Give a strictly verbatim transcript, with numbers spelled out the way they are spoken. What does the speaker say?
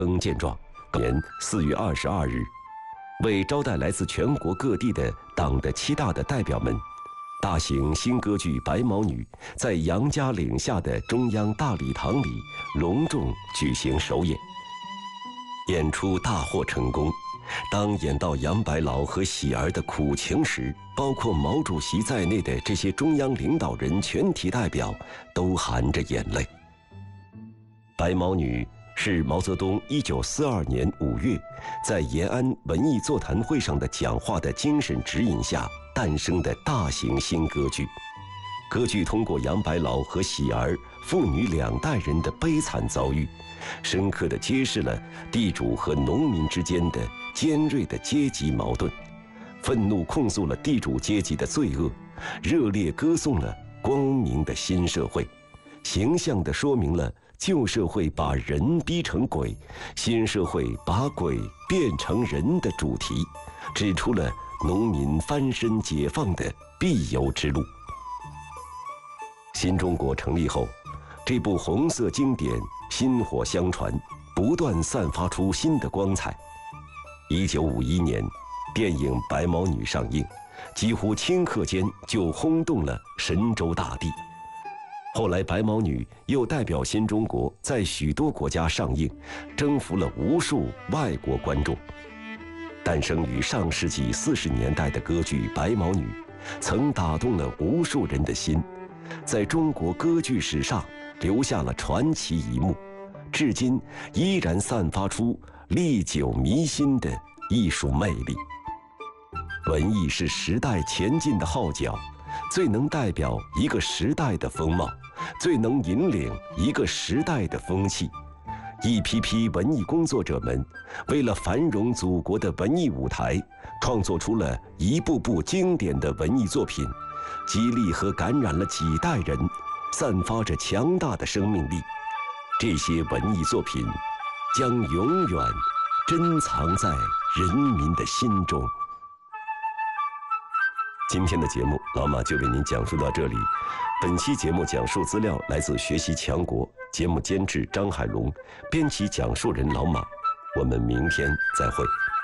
登见状，年四月二十二日，为招待来自全国各地的党的七大的代表们，大型新歌剧《白毛女》在杨家岭下的中央大礼堂里隆重举行首演。演出大获成功。当演到杨白劳和喜儿的苦情时，包括毛主席在内的这些中央领导人全体代表都含着眼泪。白毛女是毛泽东一九四二年五月在延安文艺座谈会上的讲话的精神指引下诞生的大型新歌剧。歌剧通过杨白劳和喜儿父女两代人的悲惨遭遇，深刻地揭示了地主和农民之间的尖锐的阶级矛盾，愤怒控诉了地主阶级的罪恶，热烈歌颂了光明的新社会，形象地说明了旧社会把人逼成鬼，新社会把鬼变成人的主题，指出了农民翻身解放的必由之路。新中国成立后，这部红色经典薪火相传，不断散发出新的光彩。一九五一年，电影《白毛女》上映，几乎顷刻间就轰动了神州大地。后来，《白毛女》又代表新中国在许多国家上映，征服了无数外国观众。诞生于上世纪四十年代的歌剧《白毛女》，曾打动了无数人的心，在中国歌剧史上留下了传奇一幕，至今依然散发出历久弥新的艺术魅力。文艺是时代前进的号角，最能代表一个时代的风貌，最能引领一个时代的风气。一批批文艺工作者们为了繁荣祖国的文艺舞台，创作出了一部部经典的文艺作品，激励和感染了几代人，散发着强大的生命力。这些文艺作品将永远珍藏在人民的心中。今天的节目，老马就为您讲述到这里。本期节目讲述资料来自学习强国，节目监制张海龙，编辑讲述人老马。我们明天再会。